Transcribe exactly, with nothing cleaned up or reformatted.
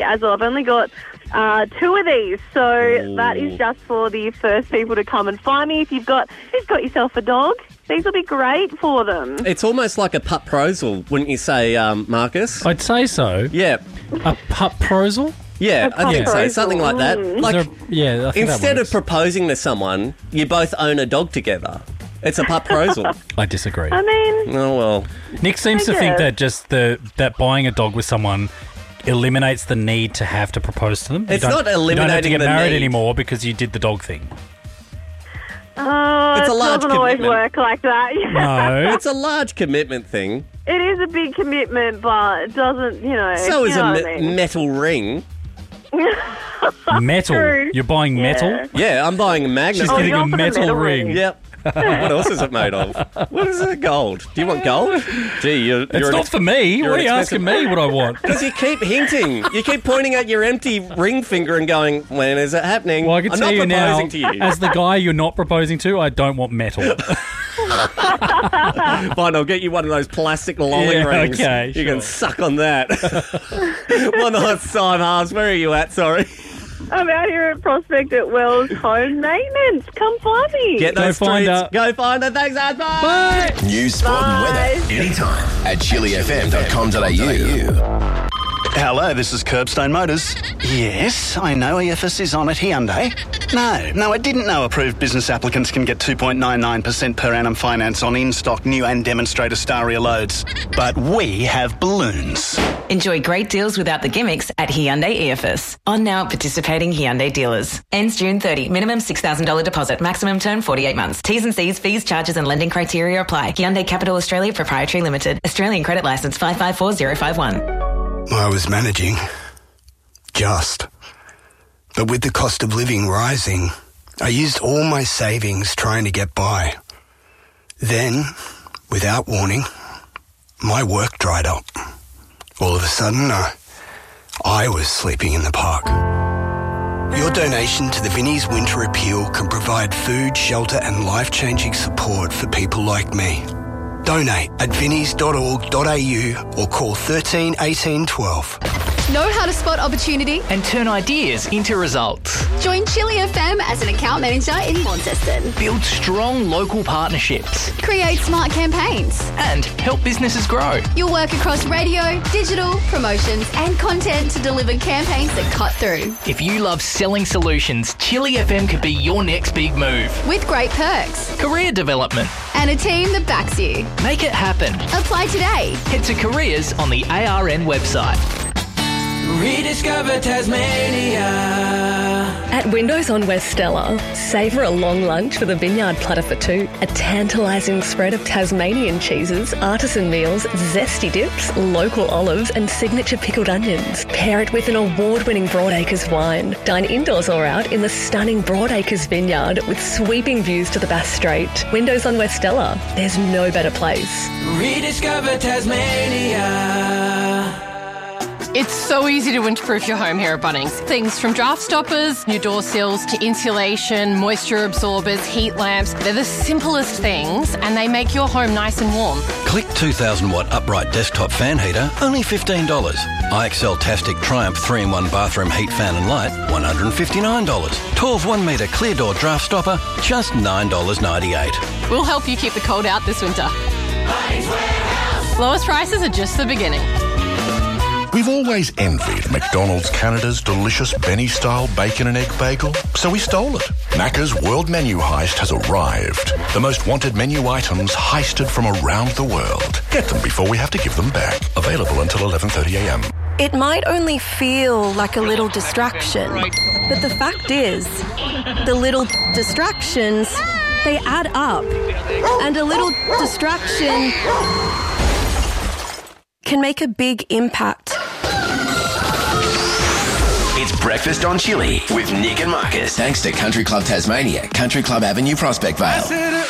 as well. I've only got uh, two of these, so Ooh. that is just for the first people to come and find me. If you've got, if you've got yourself a dog, these will be great for them. It's almost like a pup-prosel, wouldn't you say, um, Marcus? I'd say so. Yeah. A pup-prosel? Yeah, A I think so. pup-prosel. Something like that. Mm. Like, Is there- yeah, I think that instead of works. proposing to someone, you both own a dog together. It's a pup-prosel. I disagree. I mean, Oh, well. Nick seems to I think guess. that just the that buying a dog with someone eliminates the need to have to propose to them. You It's don't- not You don't have to eliminating get the married need. anymore because you did the dog thing. oh, It's a it large doesn't always commitment. work like that. No. It's a large commitment thing. It is a big commitment, but it doesn't, you know. So you is know a what me- I mean. metal ring. Metal. True. You're buying metal? Yeah. Yeah, I'm buying a magnet. She's Oh, getting you're a for the metal, metal ring. ring. Yep. What else is it made of? What is it? Gold. Do you want gold? Gee, you're, It's you're an not ex- for me. you're What are an you expensive- asking me what I want? Because you keep hinting. You keep pointing at your empty ring finger and going, when is it happening? Well, I can I'm tell not you now, proposing to you. as the guy you're not proposing to, I don't want metal. Fine, I'll get you one of those plastic lolly Yeah, rings. okay, You sure. can suck on that. One last time, Harves. Where are you at? Sorry. I'm out here at Prospect at Wells Home Maintenance. Come find me. Get Go those find streets. her. Go find her. Thanks, Harves. Bye. News, sport and weather anytime at chili f m dot com dot a u. Hello, this is Curbstone Motors. Yes, I know E F S is on at Hyundai. No, no, I didn't know approved business applicants can get two point nine nine percent per annum finance on in-stock new and demonstrator Staria loads. But we have balloons. Enjoy great deals without the gimmicks at Hyundai E F S. On now at participating Hyundai dealers. Ends June thirtieth. Minimum six thousand dollars deposit. Maximum term forty-eight months. T's and C's, fees, charges and lending criteria apply. Hyundai Capital Australia Proprietary Limited. Australian credit licence five five four zero five one. I was managing. Just. But with the cost of living rising, I used all my savings trying to get by. Then, without warning, my work dried up. All of a sudden, uh, I was sleeping in the park. Your donation to the Vinnie's Winter Appeal can provide food, shelter and life-changing support for people like me. Donate at vinnies dot org dot a u or call thirteen eighteen twelve. Know how to spot opportunity? And turn ideas into results. Join Chili F M as an account manager in Launceston. Build strong local partnerships. Create smart campaigns. And help businesses grow. You'll work across radio, digital, promotions and content to deliver campaigns that cut through. If you love selling solutions, Chili F M could be your next big move. With great perks. Career development. And a team that backs you. Make it happen. Apply today. Head to careers on the A R N website. Rediscover Tasmania. At Windows on West Stella, savour a long lunch with a vineyard platter for two, a tantalising spread of Tasmanian cheeses, artisan meals, zesty dips, local olives and signature pickled onions. Pair it with an award-winning Broadacres wine. Dine indoors or out in the stunning Broadacres vineyard with sweeping views to the Bass Strait. Windows on West Stella, there's no better place. Rediscover Tasmania. It's so easy to winterproof your home here at Bunnings. Things from draft stoppers, new door sills to insulation, moisture absorbers, heat lamps. They're the simplest things and they make your home nice and warm. Click two thousand watt upright desktop fan heater, only fifteen dollars. I X L Tastic Triumph three in one bathroom heat fan and light, one hundred fifty-nine dollars. twelve one metre clear door draft stopper, just nine dollars ninety-eight. We'll help you keep the cold out this winter. Bunnings Warehouse. Lowest prices are just the beginning. We've always envied McDonald's Canada's delicious Benny-style bacon and egg bagel, so we stole it. Macca's World Menu Heist has arrived. The most wanted menu items heisted from around the world. Get them before we have to give them back. Available until eleven thirty a m. It might only feel like a little distraction, but the fact is, the little distractions, they add up. And a little distraction can make a big impact. It's Breakfast on Chili with Nick and Marcus. Thanks to Country Club Tasmania, Country Club Avenue, Prospect Vale.